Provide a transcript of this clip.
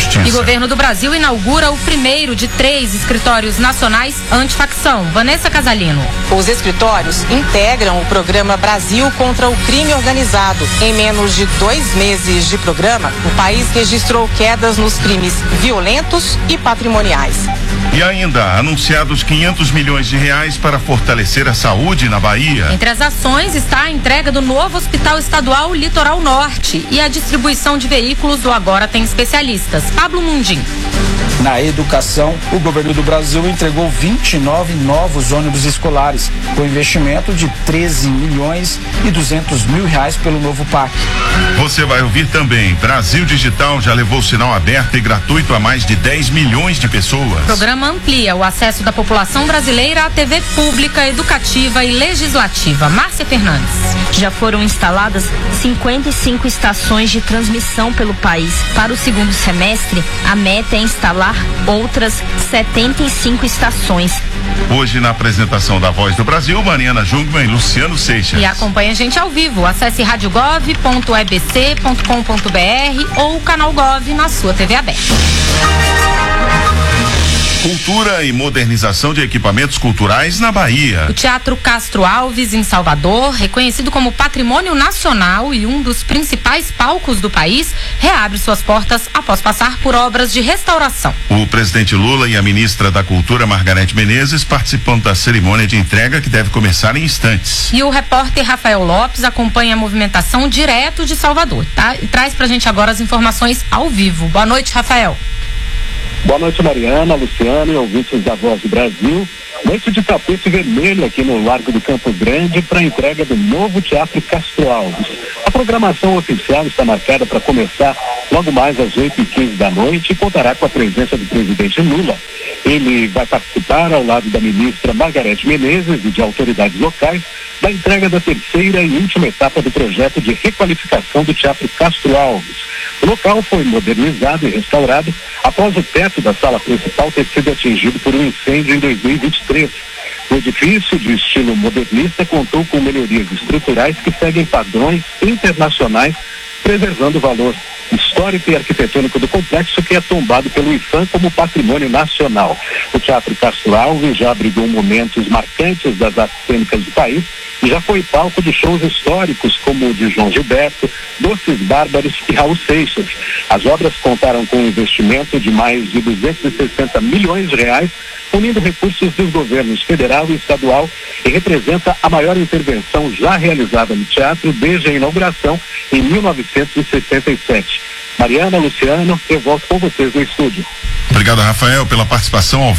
Justiça. E o governo do Brasil inaugura o primeiro de 3 escritórios nacionais antifacção. Vanessa Casalino. Os escritórios integram o programa Brasil contra o Crime Organizado. Em menos de 2 meses de programa, o país registrou quedas nos crimes violentos e patrimoniais. E ainda, anunciados 500 milhões de reais para fortalecer a saúde na Bahia. Entre as ações está a entrega do novo Hospital Estadual Litoral Norte e a distribuição de veículos do Agora Tem Especialistas. Pablo Mundim. Na educação, o governo do Brasil entregou 29 novos ônibus escolares, com investimento de 13 milhões e 200 mil reais pelo novo PAC. Você vai ouvir também, Brasil Digital já levou sinal aberto e gratuito a mais de 10 milhões de pessoas. O programa amplia o acesso da população brasileira à TV pública, educativa e legislativa. Márcia Fernandes. Já foram instaladas 55 estações de transmissão pelo país. Para o segundo semestre, a meta é instalar outras 75 estações. Hoje, na apresentação da Voz do Brasil, Mariana Jungmann e Luciano Seixas. E acompanha a gente ao vivo. Acesse radiogov.ebc.com.br ou o canal Gov na sua TV aberta. Cultura e modernização de equipamentos culturais na Bahia. O Teatro Castro Alves, em Salvador, reconhecido como Patrimônio Nacional e um dos principais palcos do país, reabre suas portas após passar por obras de restauração. O presidente Lula e a ministra da Cultura, Margarete Menezes, participam da cerimônia de entrega que deve começar em instantes. E o repórter Rafael Lopes acompanha a movimentação direto de Salvador, tá? E traz pra gente agora as informações ao vivo. Boa noite, Rafael. Boa noite, Mariana, Luciano e ouvintes da Voz do Brasil. Noite de tapete vermelho aqui no Largo do Campo Grande para a entrega do novo Teatro Castro Alves. A programação oficial está marcada para começar logo mais às 8h15 da noite e contará com a presença do presidente Lula. Ele vai participar ao lado da ministra Margarete Menezes e de autoridades locais da entrega da terceira e última etapa do projeto de requalificação do Teatro Castro Alves. O local foi modernizado e restaurado após o teto da sala principal ter sido atingido por um incêndio em 2023. O edifício, de estilo modernista, contou com melhorias estruturais que seguem padrões internacionais, preservando o valor histórico e arquitetônico do complexo, que é tombado pelo IFAM como patrimônio nacional. O Teatro Castro Alves já abrigou momentos marcantes das artes cênicas do país e já foi palco de shows históricos como o de João Gilberto, Doces Bárbaros e Raul Seixas. As obras contaram com um investimento de mais de 260 milhões de reais, unindo recursos dos governos federal e estadual, e representa a maior intervenção já realizada no teatro desde a inauguração em 1967. Mariana, Luciano, eu volto com vocês no estúdio. Obrigado, Rafael, pela participação ao